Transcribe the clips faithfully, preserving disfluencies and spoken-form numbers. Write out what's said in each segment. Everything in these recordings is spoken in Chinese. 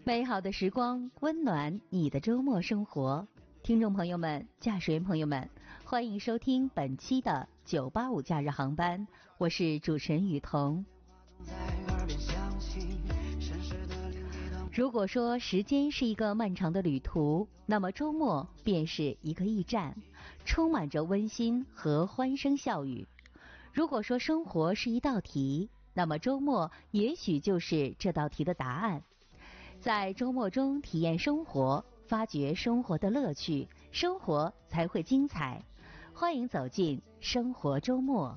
美好的时光温暖你的周末生活。听众朋友们，驾驶员朋友们，欢迎收听本期的九八五假日航班，我是主持人雨桐。如果说时间是一个漫长的旅途，那么周末便是一个驿站，充满着温馨和欢声笑语。如果说生活是一道题，那么周末也许就是这道题的答案。在周末中体验生活，发掘生活的乐趣，生活才会精彩。欢迎走进生活周末。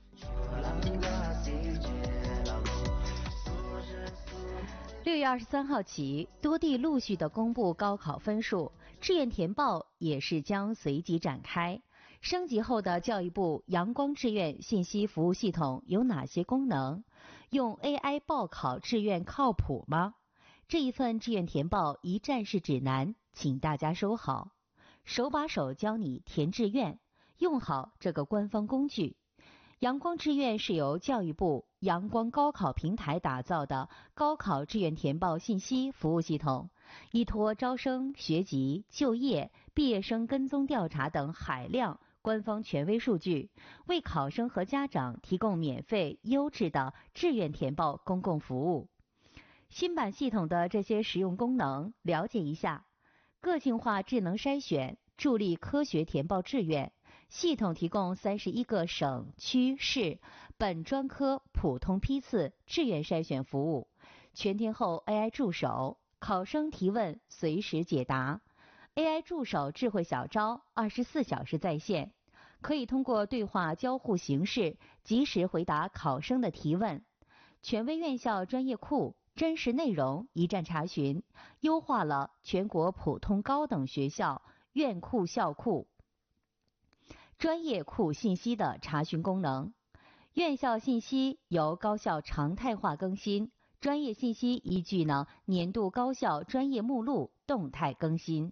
六月二十三号起，多地陆续的公布高考分数，志愿填报也是将随即展开。升级后的教育部阳光志愿信息服务系统有哪些功能？用 A I 报考志愿靠谱吗？这一份志愿填报一站式指南，请大家收好，手把手教你填志愿，用好这个官方工具。阳光志愿是由教育部阳光高考平台打造的高考志愿填报信息服务系统，依托招生、学籍、就业、毕业生跟踪调查等海量官方权威数据，为考生和家长提供免费优质的志愿填报公共服务。新版系统的这些实用功能，了解一下：个性化智能筛选，助力科学填报志愿。系统提供三十一个省区市本专科普通批次志愿筛选服务，全天候 A I 助手，考生提问随时解答。A I 助手智慧小招，二十四小时在线，可以通过对话交互形式及时回答考生的提问。权威院校专业库，真实内容一站查询，优化了全国普通高等学校院库校库专业库信息的查询功能。院校信息由高校常态化更新，专业信息依据呢年度高校专业目录动态更新。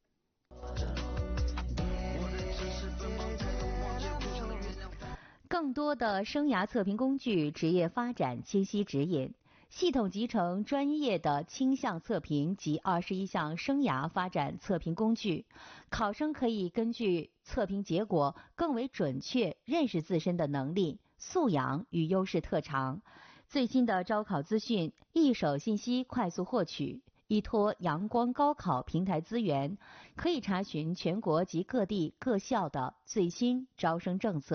更多的生涯测评工具，职业发展清晰指引，系统集成专业的倾向测评及二十一项生涯发展测评工具，考生可以根据测评结果更为准确认识自身的能力、素养与优势特长。最新的招考资讯，一手信息快速获取。依托阳光高考平台资源，可以查询全国及各地各校的最新招生政策。